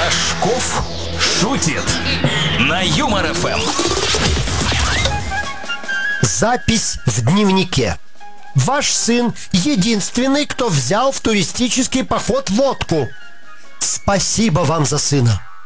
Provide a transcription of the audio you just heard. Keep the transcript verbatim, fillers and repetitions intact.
Рожков шутит на Юмор эф эм. Запись в дневнике. Ваш сын единственный, кто взял в туристический поход водку. Спасибо вам за сына.